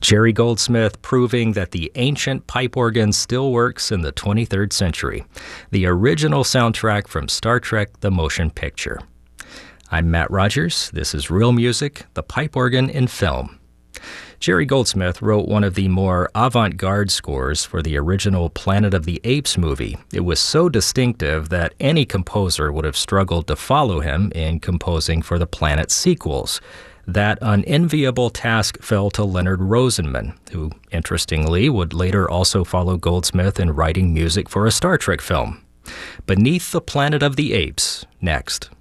Jerry Goldsmith proving that the ancient pipe organ still works in the 23rd century. The original soundtrack from Star Trek: The Motion Picture. I'm Matt Rogers. This is Real Music, the pipe organ in film. Jerry Goldsmith wrote one of the more avant-garde scores for the original Planet of the Apes movie. It was so distinctive that any composer would have struggled to follow him in composing for the Planet sequels. That unenviable task fell to Leonard Rosenman, who, interestingly, would later also follow Goldsmith in writing music for a Star Trek film. Beneath the Planet of the Apes, next.